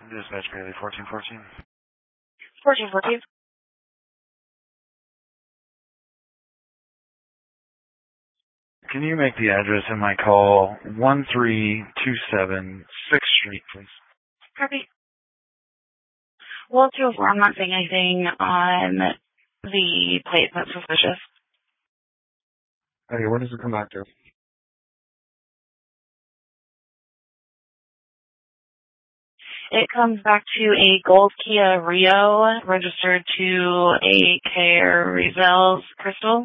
Dispatch Bailey, 1414. 1414. Can you make the address in my call 1327 6th Street, please? Copy. Well, 204, I'm not saying anything on the plate that's suspicious. Okay, where does it come back to? It comes back to a gold Kia Rio registered to a Carrizels Crystal.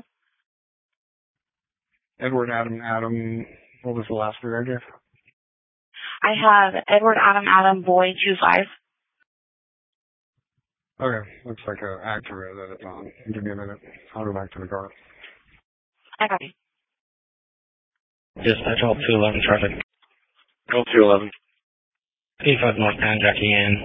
Edward Adam, what was the last word I gave? I have Edward Adam Boy 25. Okay, looks like an Acura that it's on. Give me a minute. I'll go back to the car. I copy. Dispatch all 211 traffic. All 211. P5 northbound Jackie Ann.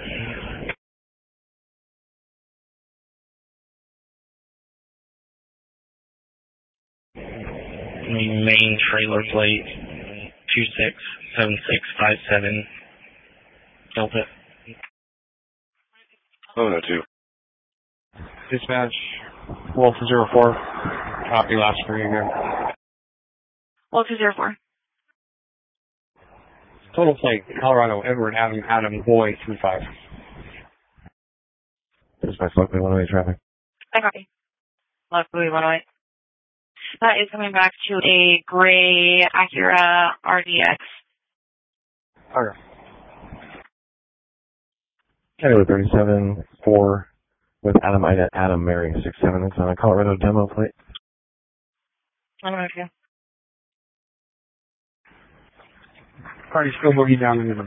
Main trailer plate 267657 Delta. Oh, no, 2. Dispatch, Wolf 04. Copy last for you again. Wolf 204. Total plate, Colorado, Edward Adam, Boy 35. Dispatch, Luckily 108 traffic. I copy. Luckily 108. That is coming back to a gray Acura RDX. Okay. Taylor 37-4 with Adam Mary 67. It's on a Colorado demo plate. I'm going to Party still boogie down into the